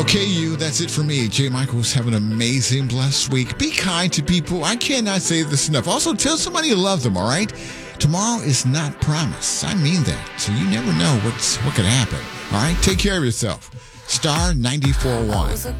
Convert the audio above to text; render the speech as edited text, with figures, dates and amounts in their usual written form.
Okay, that's it for me. Jay Michaels, have an amazing, blessed week. Be kind to people. I cannot say this enough. Also, tell somebody you love them, all right? Tomorrow is not promised. I mean that. So you never know what could happen. All right? Take care of yourself. Star 94.1.